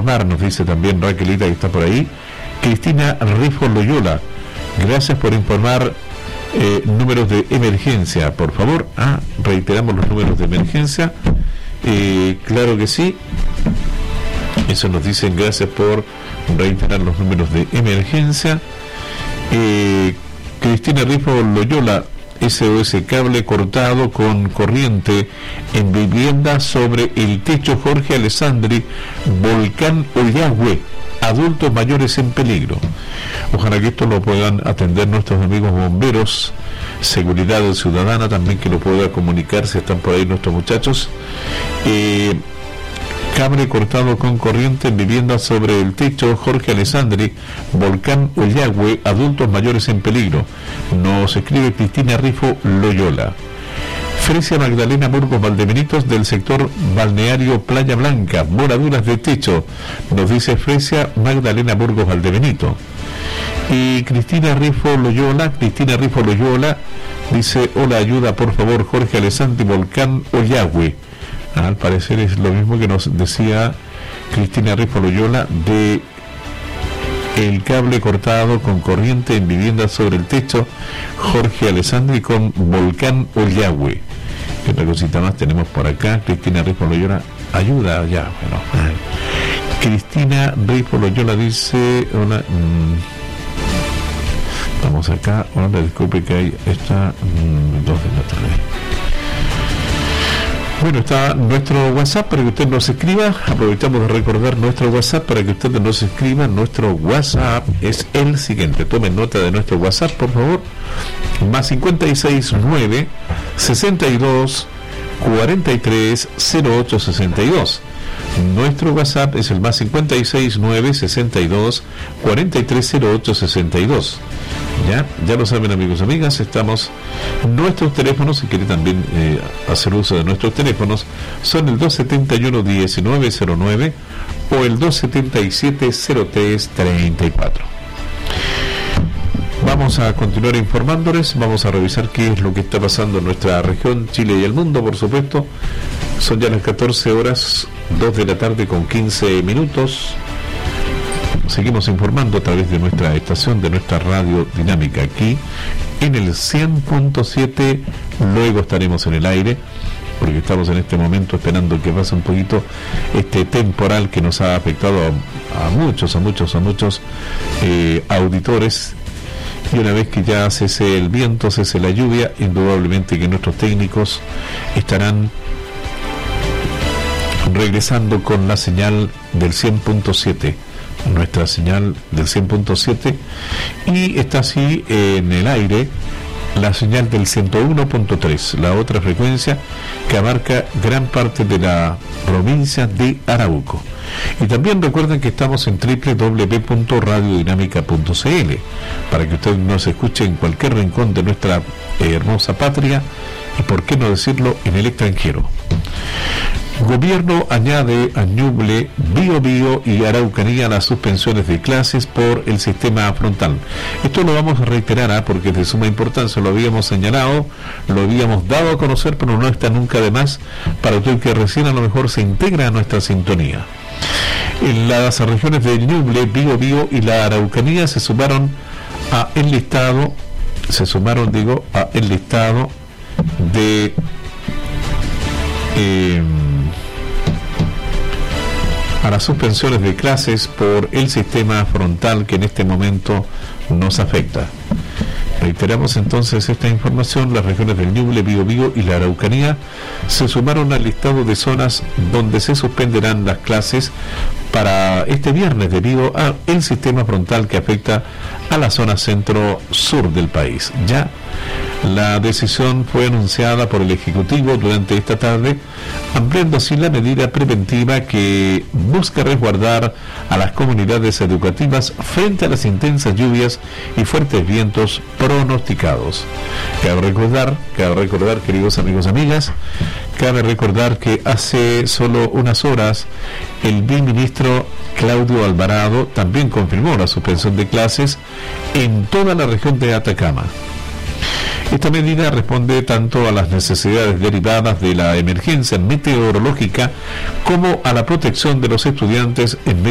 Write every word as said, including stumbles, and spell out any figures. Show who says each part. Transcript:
Speaker 1: informar, nos dice también Raquelita que está por ahí. Cristina Rifo Loyola, gracias por informar eh, números de emergencia, por favor. Ah, reiteramos los números de emergencia. Eh, claro que sí. Eso nos dicen, gracias por reiterar los números de emergencia. Eh, Cristina Rifo Loyola, S O S cable cortado con corriente en vivienda sobre el techo Jorge Alessandri, Volcán Ollagüe, adultos mayores en peligro. Ojalá que esto lo puedan atender nuestros amigos bomberos, seguridad ciudadana también, que lo pueda comunicar si están por ahí nuestros muchachos. Eh, cable cortado con corriente en vivienda sobre el techo Jorge Alessandri, Volcán Ollagüe, adultos mayores en peligro. Nos escribe Cristina Rifo Loyola. Fresia Magdalena Burgos Valdemenitos, del sector balneario Playa Blanca, moraduras de techo, nos dice Fresia Magdalena Burgos Valdebenito. Y Cristina Rifo Loyola, Cristina Rifo Loyola dice, hola, ayuda por favor Jorge Alessandri, Volcán Ollagüe. Ah, al parecer es lo mismo que nos decía Cristina Rifo Loyola de el cable cortado con corriente en vivienda sobre el techo Jorge Alessandri con Volcán Ollagüe. ¿Qué otra cosita más tenemos por acá? Cristina Rifo Loyola, ayuda ya, bueno. Ay. Cristina Rifo Loyola dice, hola, mmm, vamos acá, hola, disculpe que hay esta mmm, dos de la tarde. Bueno, está nuestro WhatsApp para que usted nos escriba. Aprovechamos de recordar nuestro WhatsApp para que usted nos escriba. Nuestro WhatsApp es el siguiente. Tomen nota de nuestro WhatsApp, por favor. Más cincuenta y seis nueve sesenta y dos cuarenta y tres cero ocho sesenta y dos. Nuestro WhatsApp es el más cincuenta y seis nueve sesenta y dos cuarenta y tres cero ocho sesenta y dos. Ya, ya lo saben, amigos y amigas, estamos, nuestros teléfonos, si quiere también eh, hacer uso de nuestros teléfonos, son el dos setenta y uno diecinueve cero nueve o el dos setenta y siete cero tres treinta y cuatro. Vamos a continuar informándoles, vamos a revisar qué es lo que está pasando en nuestra región, Chile y el mundo, por supuesto. Son ya las catorce horas, dos de la tarde con quince minutos. Seguimos informando a través de nuestra estación, de nuestra radio dinámica aquí en el cien punto siete. Luego estaremos en el aire, porque estamos en este momento esperando que pase un poquito este temporal que nos ha afectado a, a muchos, a muchos, a muchos eh, auditores. Y una vez que ya cese el viento, cese la lluvia, indudablemente que nuestros técnicos estarán regresando con la señal del cien punto siete, nuestra señal del cien punto siete, y está así en el aire la señal del ciento uno punto tres, la otra frecuencia que abarca gran parte de la provincia de Arauco. Y también recuerden que estamos en doble u doble u doble u punto radio dinámica punto c l para que usted nos escuche en cualquier rincón de nuestra eh, hermosa patria y, por qué no decirlo, en el extranjero. Gobierno añade a Ñuble, Biobío y Araucanía las suspensiones de clases por el sistema frontal. Esto lo vamos a reiterar, ¿eh? porque es de suma importancia, lo habíamos señalado, lo habíamos dado a conocer, pero no está nunca de más para usted que recién a lo mejor se integra a nuestra sintonía. En las regiones de Ñuble, Biobío y la Araucanía se sumaron a el listado, se sumaron, digo, a el listado de eh, a las suspensiones de clases por el sistema frontal que en este momento nos afecta. Reiteramos entonces esta información: las regiones del Ñuble, Biobío y la Araucanía se sumaron al listado de zonas donde se suspenderán las clases para este viernes debido al sistema frontal que afecta a la zona centro-sur del país. Ya la decisión fue anunciada por el Ejecutivo durante esta tarde, ampliando así la medida preventiva que busca resguardar a las comunidades educativas frente a las intensas lluvias y fuertes vientos pronosticados. Cabe recordar, cabe recordar, queridos amigos y amigas, cabe recordar que hace solo unas horas el viceministro Claudio Alvarado también confirmó la suspensión de clases en toda la región de Atacama. Esta medida responde tanto a las necesidades derivadas de la emergencia meteorológica como a la protección de los estudiantes en